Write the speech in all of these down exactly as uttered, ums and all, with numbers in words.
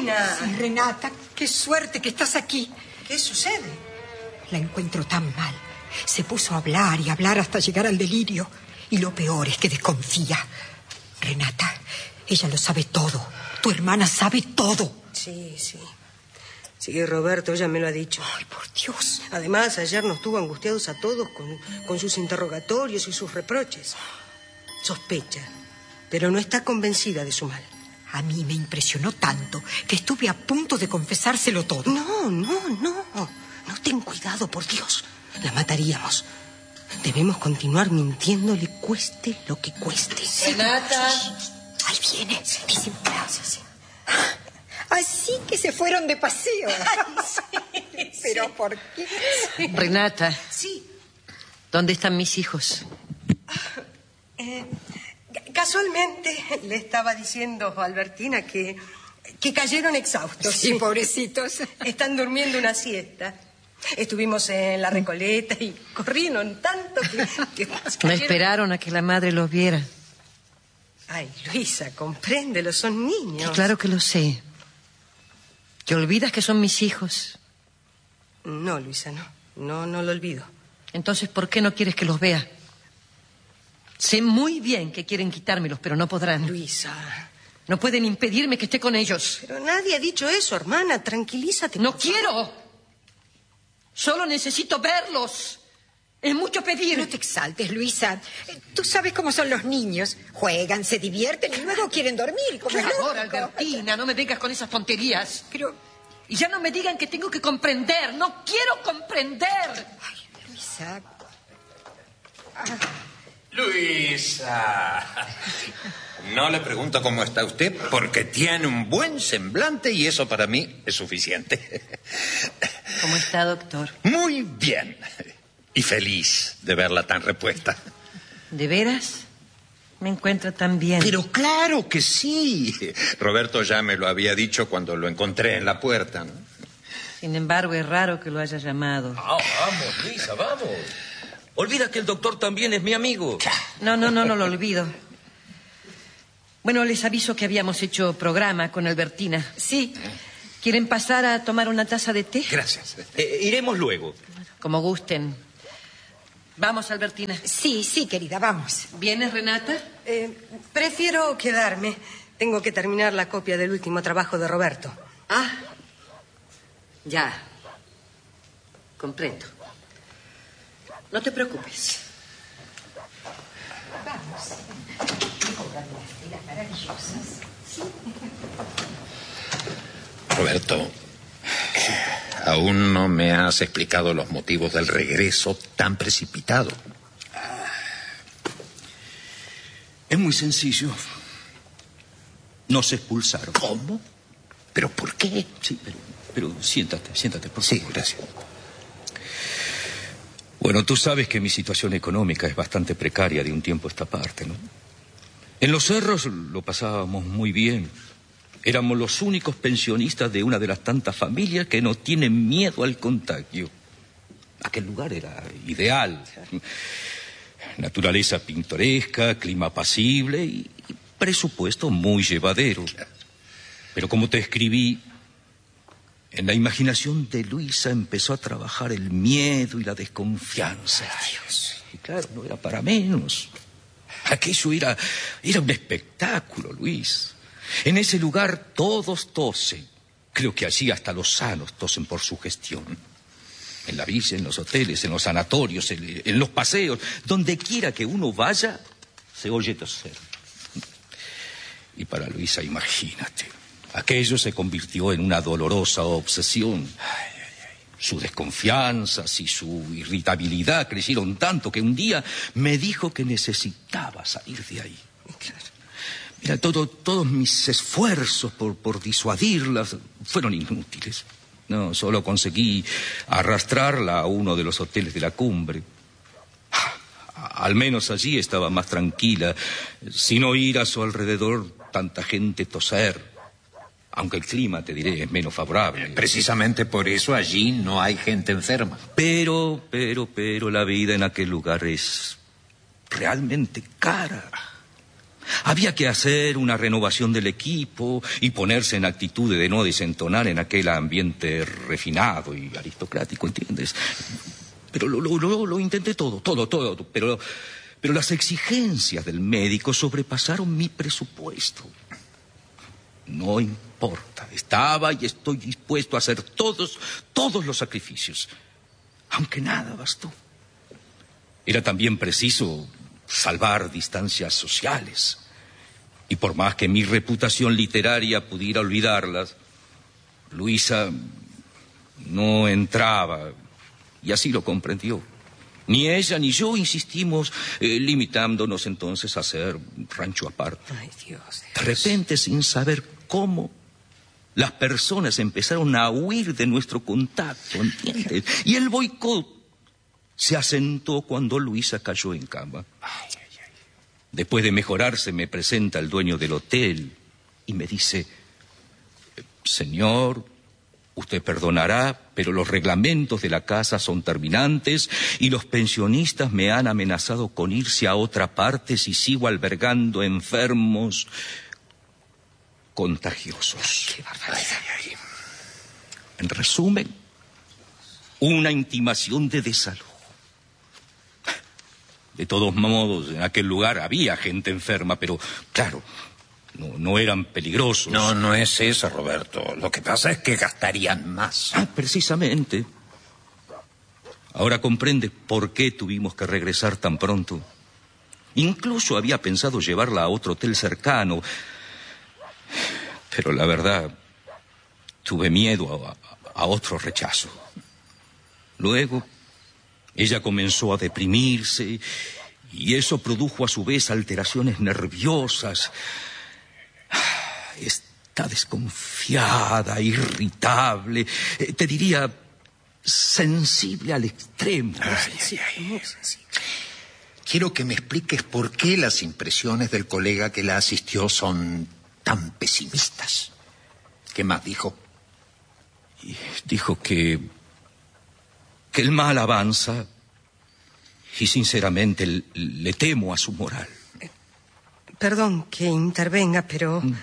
Albertina. Sí, Renata, qué suerte que estás aquí. ¿Qué sucede? La encuentro tan mal. Se puso a hablar y hablar hasta llegar al delirio. Y lo peor es que desconfía. Renata, ella lo sabe todo. Tu hermana sabe todo. Sí, sí. Sí, Roberto ya me lo ha dicho. Ay, por Dios. Además, ayer nos tuvo angustiados a todos con, con sus interrogatorios y sus reproches. Sospecha, pero no está convencida de su mal. A mí me impresionó tanto que estuve a punto de confesárselo todo. No, no, no. No, ten cuidado, por Dios. La mataríamos. Debemos continuar mintiéndole, cueste lo que cueste. Renata. Ahí viene. Disimulado. Sí, sí. Así que se fueron de paseo. Ay, sí, ¿Pero sí. por qué? Sí. Renata. Sí. ¿Dónde están mis hijos? Eh, casualmente le estaba diciendo a Albertina que, que cayeron exhaustos. Sí, pobrecitos. Están durmiendo una siesta. Estuvimos en la Recoleta y corrieron tanto que... que No esperaron a que la madre los viera. Ay, Luisa, compréndelo, son niños. Sí, claro que lo sé. ¿Te olvidas que son mis hijos? No, Luisa, no. No, no lo olvido. Entonces, ¿por qué no quieres que los vea? Sé muy bien que quieren quitármelos, pero no podrán. Luisa. No pueden impedirme que esté con ellos. Pero nadie ha dicho eso, hermana. Tranquilízate. No quiero. Solo necesito verlos. Es mucho pedir. No te exaltes, Luisa. Tú sabes cómo son los niños. Juegan, se divierten y luego quieren dormir. Como Por es favor, lógico. Albertina, no me vengas con esas tonterías. Pero... Y ya no me digan que tengo que comprender. No quiero comprender. Ay, Luisa... Luisa. No le pregunto cómo está usted porque tiene un buen semblante y eso para mí es suficiente. ¿Cómo está, doctor? Muy bien. Y feliz de verla tan repuesta. ¿De veras? Me encuentra tan bien. Pero claro que sí. Roberto ya me lo había dicho cuando lo encontré en la puerta, ¿no? Sin embargo, es raro que lo haya llamado. Ah, vamos, Luisa, vamos. Olvida que el doctor también es mi amigo. No, no, no, no lo olvido. Bueno, les aviso que habíamos hecho programa con Albertina. Sí. ¿Quieren pasar a tomar una taza de té? Gracias. Eh, iremos luego. Como gusten. Vamos, Albertina. Sí, sí, querida, vamos. ¿Vienes, Renata? Eh, prefiero quedarme. Tengo que terminar la copia del último trabajo de Roberto. Ah, ya. Comprendo. No te preocupes. Vamos. Las maravillosas. Sí. Roberto, aún no me has explicado los motivos del regreso tan precipitado. Es muy sencillo. Nos expulsaron. ¿Cómo? ¿Pero por qué? Sí, pero, pero siéntate, siéntate, por Sí, favor. gracias. Bueno, tú sabes que mi situación económica es bastante precaria de un tiempo a esta parte, ¿no? En los cerros lo pasábamos muy bien. Éramos los únicos pensionistas de una de las tantas familias que no tienen miedo al contagio. Aquel lugar era ideal. Naturaleza pintoresca, clima apacible y presupuesto muy llevadero. Pero como te escribí, en la imaginación de Luisa empezó a trabajar el miedo y la desconfianza. Dios. Y claro, no era para menos. Aquello era, era un espectáculo, Luis. En ese lugar todos tosen. Creo que allí hasta los sanos tosen por su gestión. En la villa, en los hoteles, en los sanatorios, en, en los paseos, donde quiera que uno vaya, se oye toser. Y para Luisa, imagínate, aquello se convirtió en una dolorosa obsesión. Ay, ay, ay. Sus desconfianzas y su irritabilidad crecieron tanto que un día me dijo que necesitaba salir de ahí. Claro. Mira, todo, todos mis esfuerzos por, por disuadirlas fueron inútiles. No, solo conseguí arrastrarla a uno de los hoteles de la cumbre. Al menos allí estaba más tranquila, sin oír a su alrededor tanta gente toser. Aunque el clima, te diré, es menos favorable. Precisamente por eso allí no hay gente enferma. Pero, pero, pero la vida en aquel lugar es realmente cara. Había que hacer una renovación del equipo y ponerse en actitud de no desentonar en aquel ambiente refinado y aristocrático, ¿entiendes? Pero lo, lo, lo, lo intenté todo, todo, todo, pero, pero las exigencias del médico sobrepasaron mi presupuesto. No importa, estaba y estoy dispuesto a hacer todos, todos los sacrificios, aunque nada bastó. Era también preciso salvar distancias sociales. Y por más que mi reputación literaria pudiera olvidarlas, Luisa no entraba, y así lo comprendió. Ni ella ni yo insistimos, eh, limitándonos entonces a hacer rancho aparte. Ay, Dios, Dios. De repente, sin saber cómo, las personas empezaron a huir de nuestro contacto, ¿entiendes? Y el boicot se asentó cuando Luisa cayó en cama. Ay, ay, ay. Después de mejorarse, me presenta el dueño del hotel y me dice: señor, usted perdonará, pero los reglamentos de la casa son terminantes y los pensionistas me han amenazado con irse a otra parte si sigo albergando enfermos contagiosos. ¡Qué barbaridad! Ay, ay, ay. En resumen, una intimación de desalojo. De todos modos, en aquel lugar había gente enferma, pero, claro, no, no eran peligrosos. No, no es eso, Roberto. Lo que pasa es que gastarían más. Ah, precisamente. Ahora comprende por qué tuvimos que regresar tan pronto. Incluso había pensado llevarla a otro hotel cercano. Pero la verdad, tuve miedo a, a otro rechazo. Luego, ella comenzó a deprimirse y eso produjo a su vez alteraciones nerviosas. Está desconfiada, irritable, eh, te diría sensible al extremo. Ay, ay, ay. Quiero que me expliques por qué las impresiones del colega que la asistió son tan pesimistas. ¿Qué más dijo? Y dijo que, que el mal avanza y sinceramente le, le temo a su moral. Perdón que intervenga, pero mm.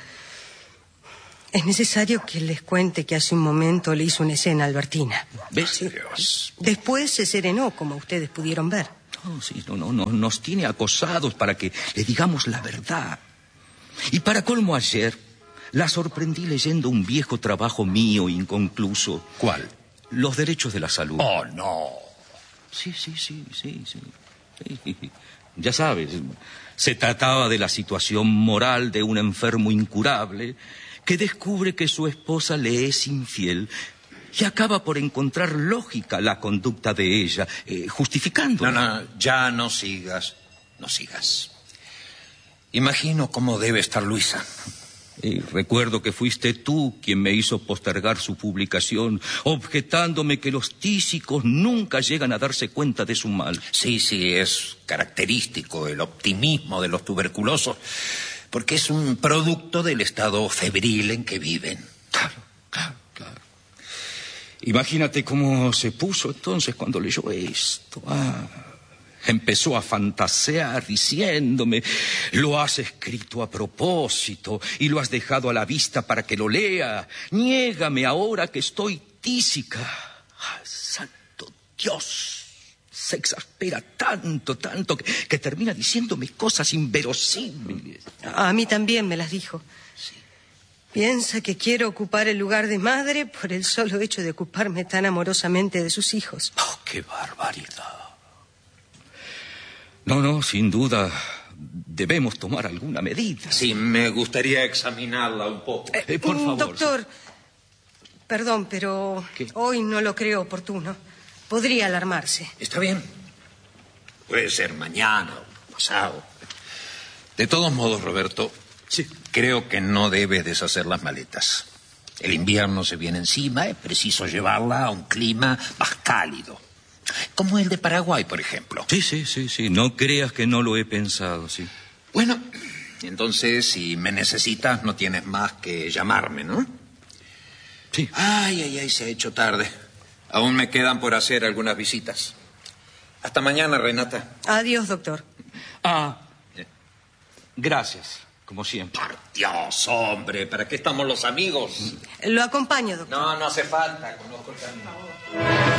es necesario que les cuente que hace un momento le hizo una escena a Albertina. ¿Ves? Sí. Dios. Después se serenó, como ustedes pudieron ver. No, sí, no, no, no, nos tiene acosados para que le digamos la verdad. Y para colmo ayer, la sorprendí leyendo un viejo trabajo mío inconcluso. ¿Cuál? Los derechos de la salud. Oh, no. Sí, sí, sí, sí, sí. sí. Ya sabes, se trataba de la situación moral de un enfermo incurable que descubre que su esposa le es infiel y acaba por encontrar lógica la conducta de ella, eh, justificándola. No, no, ya no sigas, no sigas. Imagino cómo debe estar Luisa. Y recuerdo que fuiste tú quien me hizo postergar su publicación, objetándome que los tísicos nunca llegan a darse cuenta de su mal. Sí, sí, es característico el optimismo de los tuberculosos, porque es un producto del estado febril en que viven. Claro, claro, claro. Imagínate cómo se puso entonces cuando leyó esto. Ah, empezó a fantasear diciéndome: lo has escrito a propósito y lo has dejado a la vista para que lo lea. Niégame ahora que estoy tísica. Ah, santo Dios. Se exaspera tanto, tanto, que, que termina diciéndome cosas inverosímiles. A mí también me las dijo. Sí. Piensa que quiero ocupar el lugar de madre por el solo hecho de ocuparme tan amorosamente de sus hijos. Oh, qué barbaridad. No, no, sin duda debemos tomar alguna medida. Sí, me gustaría examinarla un poco. Eh, Eh, por favor. Doctor, sí. Perdón, pero ¿Qué? hoy no lo creo oportuno. Podría alarmarse. Está bien. Puede ser mañana o pasado. De todos modos, Roberto, Sí. creo que no debe deshacer las maletas. El invierno se viene encima, es preciso llevarla a un clima más cálido. Como el de Paraguay, por ejemplo. Sí, sí, sí, sí. No creas que no lo he pensado, sí. Bueno, entonces, si me necesitas, no tienes más que llamarme, ¿no? Sí. Ay, ay, ay, se ha hecho tarde. Aún me quedan por hacer algunas visitas. Hasta mañana, Renata. Adiós, doctor. Ah, Gracias, como siempre. Por Dios, hombre, ¿para qué estamos los amigos? Lo acompaño, doctor. No, no hace falta, conozco el camino.